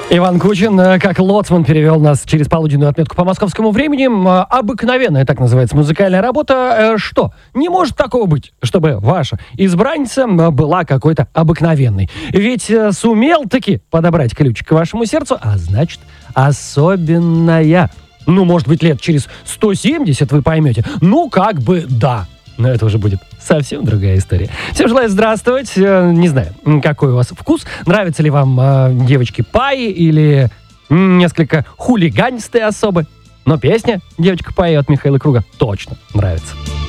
Иван Кучин, как лоцман, перевел нас через полуденную отметку по московскому времени. Обыкновенная, так называется, музыкальная работа. Что? Не может такого быть, чтобы ваша избранница была какой-то обыкновенной. Ведь сумел-таки подобрать ключик к вашему сердцу, а значит, особенная. Ну, может быть, лет через 170 вы поймете. Ну, как бы да. Но это уже будет совсем другая история. Всем желаю здравствовать. Не знаю, какой у вас вкус. Нравятся ли вам девочки Паи или несколько хулиганистые особы. Но песня «Девочка Паи» от Михаила Круга точно нравится.